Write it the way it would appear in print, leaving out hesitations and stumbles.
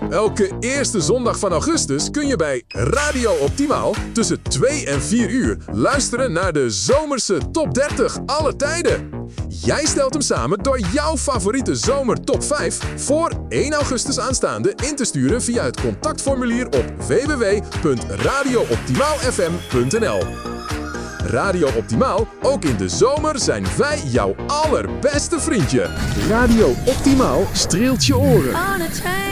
Elke eerste zondag van augustus kun je bij Radio Optimaal tussen 2 en 4 uur luisteren naar de zomerse top 30 aller tijden. Jij stelt hem samen door jouw favoriete zomer top 5 voor 1 augustus aanstaande in te sturen via het contactformulier op www.radiooptimaalfm.nl. Radio Optimaal, ook in de zomer zijn wij jouw allerbeste vriendje. Radio Optimaal streelt je oren.